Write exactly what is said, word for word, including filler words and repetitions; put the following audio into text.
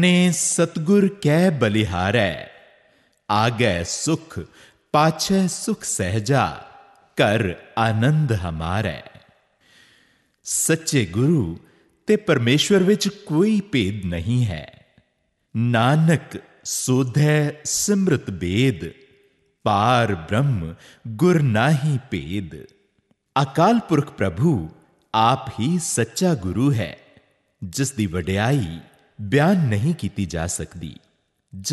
ने सतगुर कै बलिहारै, आगै सुख पाछै सुख सहजा, कर आनंद हमारै। सच्चे गुरु ते परमेश्वर विच कोई भेद नहीं है। नानक सोधै सिमरत बेद, पार ब्रह्म गुर नाहि भेद। अकाल पुरख प्रभु आप ही सच्चा गुरु है, जिस दी वडियाई बयान नहीं की जा सकती।